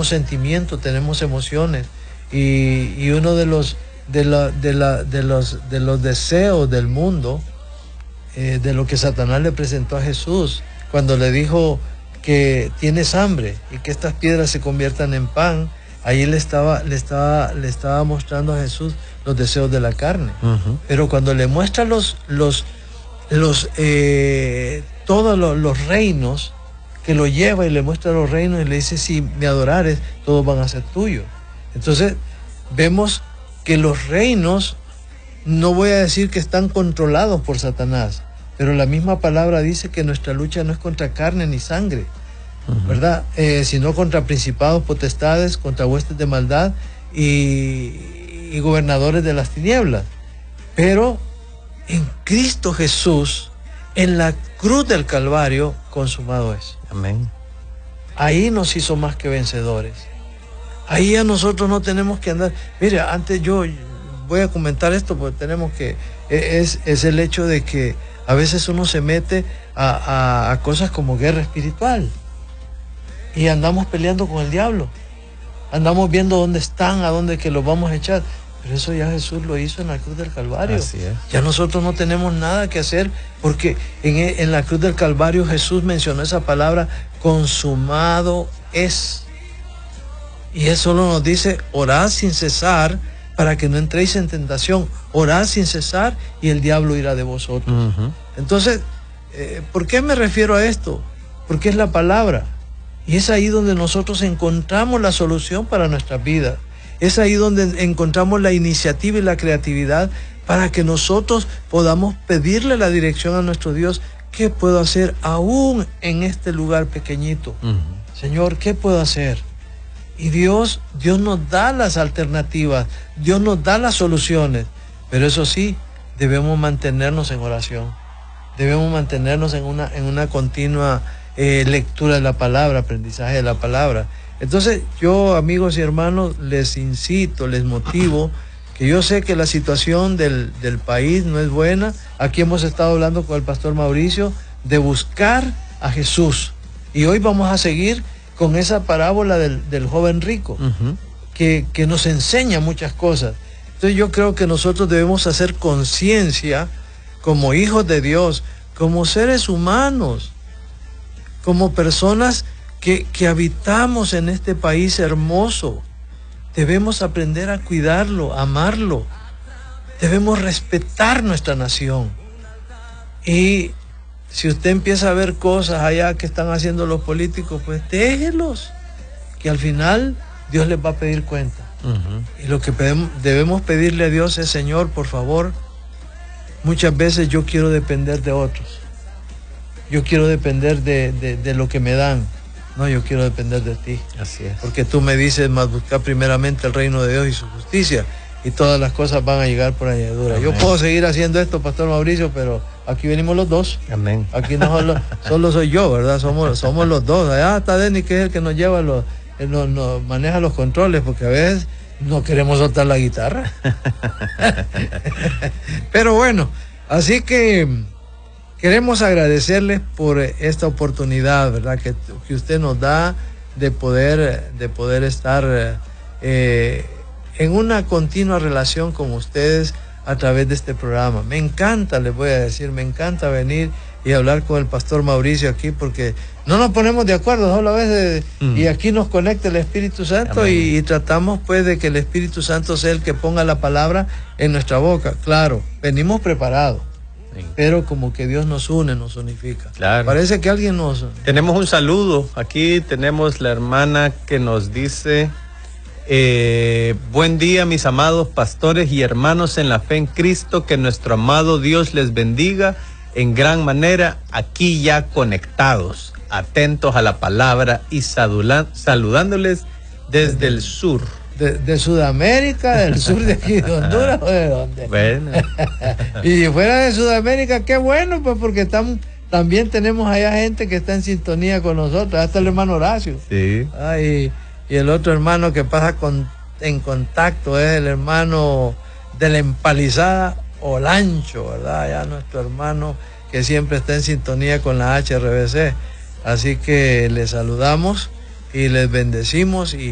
tenemos sentimientos, tenemos emociones, y uno de los deseos del mundo, de lo que Satanás le presentó a Jesús cuando le dijo que tienes hambre y que estas piedras se conviertan en pan. Ahí le estaba mostrando a Jesús los deseos de la carne. Pero cuando le muestra todos los reinos, que lo lleva y le muestra los reinos y le dice, si me adorares, todos van a ser tuyos. Entonces vemos que los reinos, no voy a decir que están controlados por Satanás, pero la misma palabra dice que nuestra lucha no es contra carne ni sangre, ¿verdad? Sino contra principados, potestades, contra huestes de maldad y gobernadores de las tinieblas. Pero en Cristo Jesús, en la cruz del Calvario, consumado es. Amén. Ahí nos hizo más que vencedores. Ahí a nosotros no tenemos que andar. Mire, antes yo voy a comentar esto porque tenemos que... Es el hecho de que a veces uno se mete a cosas como guerra espiritual. Y andamos peleando con el diablo. Andamos viendo dónde están, a dónde que los vamos a echar. Pero eso ya Jesús lo hizo en la cruz del Calvario. Así es. Ya nosotros no tenemos nada que hacer, porque en la cruz del Calvario Jesús mencionó esa palabra, consumado es. Y Él solo nos dice, orad sin cesar para que no entréis en tentación. Orad sin cesar y el diablo irá de vosotros. Entonces, ¿por qué me refiero a esto? Porque es la palabra. Y es ahí donde nosotros encontramos la solución para nuestras vidas. Es ahí donde encontramos la iniciativa y la creatividad para que nosotros podamos pedirle la dirección a nuestro Dios. ¿Qué puedo hacer aún en este lugar pequeñito? Señor, ¿qué puedo hacer? Y Dios nos da las alternativas, Dios nos da las soluciones. Pero eso sí, debemos mantenernos en oración. Debemos mantenernos en una continua lectura de la palabra, aprendizaje de la palabra. Entonces yo, amigos y hermanos, les incito, les motivo, que yo sé que la situación del país no es buena. Aquí hemos estado hablando con el pastor Mauricio de buscar a Jesús. Y hoy vamos a seguir con esa parábola del joven rico, que nos enseña muchas cosas. Entonces yo creo que nosotros debemos hacer conciencia como hijos de Dios, como seres humanos, como personas que habitamos en este país hermoso. Debemos aprender a cuidarlo, a amarlo. Debemos respetar nuestra nación. Y si usted empieza a ver cosas allá que están haciendo los políticos, pues déjelos, que al final Dios les va a pedir cuenta. Y lo que debemos pedirle a Dios es, Señor, por favor, muchas veces yo quiero depender de otros. Yo quiero depender de lo que me dan. No, yo quiero depender de ti. Así es. Porque tú me dices, más buscar primeramente el reino de Dios y su justicia, y todas las cosas van a llegar por añadidura. Yo puedo seguir haciendo esto, pastor Mauricio, pero aquí venimos los dos. Amén. Aquí no solo soy yo, ¿verdad? Somos los dos. Allá está Denny, que es el que nos lleva, nos maneja los controles, porque a veces no queremos soltar la guitarra. Pero bueno, así que queremos agradecerles por esta oportunidad, ¿verdad? Que usted nos da de poder estar en una continua relación con ustedes a través de este programa. Me encanta, les voy a decir, me encanta venir y hablar con el pastor Mauricio aquí, porque no nos ponemos de acuerdo solo a veces, y aquí nos conecta el Espíritu Santo y tratamos pues de que el Espíritu Santo sea el que ponga la palabra en nuestra boca. Claro, venimos preparados. Sí. Pero como que Dios nos une, nos unifica. Claro. Parece que alguien nos... Tenemos un saludo. Aquí tenemos la hermana que nos dice, buen día mis amados pastores y hermanos en la fe en Cristo, que nuestro amado Dios les bendiga en gran manera, aquí ya conectados, atentos a la palabra y saludándoles desde el sur. De Sudamérica, del sur de aquí, de Honduras o de dónde. Bueno. Y fuera de Sudamérica, qué bueno, pues, porque también tenemos allá gente que está en sintonía con nosotros. Hasta el hermano Horacio. Sí. Y el otro hermano que pasa en contacto es el hermano de la Empalizada, Olancho, ¿verdad? Ya nuestro hermano que siempre está en sintonía con la HRBC. Así que les saludamos y les bendecimos.